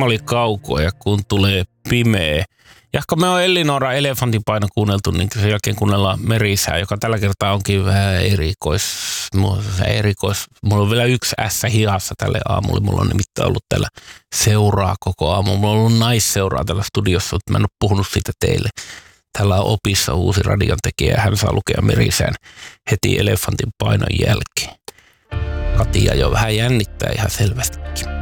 oli kaukoa ja kun tulee pimeä. Jahka me on Elinora Elefantinpaino kuunneltu, niin sen jälkeen kuunnellaan Merisää, joka tällä kertaa onkin vähän erikois. Mulla on vielä yksi ässä hihassa tälle aamulle. Mulla on nimittäin ollut täällä seuraa koko aamu. Mulla on ollut naisseuraa täällä studiossa, mutta mä en ole puhunut siitä teille. Täällä on opissa uusi radiontekijä ja hän saa lukea Merisään heti Elefantinpainon jälkeen. Katia jo vähän jännittää ihan selvästikin.